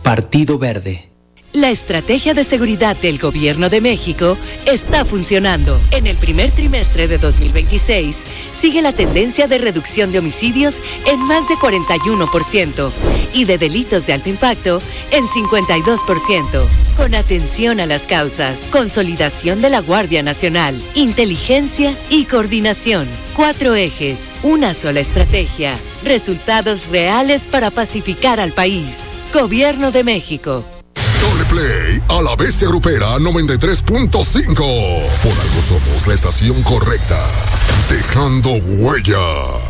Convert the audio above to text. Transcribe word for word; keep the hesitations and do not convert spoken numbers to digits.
Partido Verde. La estrategia de seguridad del Gobierno de México está funcionando. En el primer trimestre de dos mil veintiséis, sigue la tendencia de reducción de homicidios en más de cuarenta y uno por ciento y de delitos de alto impacto en cincuenta y dos por ciento. Con atención a las causas, consolidación de la Guardia Nacional, inteligencia y coordinación. Cuatro ejes, una sola estrategia. Resultados reales para pacificar al país. Gobierno de México. Dale play a La Bestia Grupera noventa y tres punto cinco. Por algo somos la estación correcta. Dejando huella.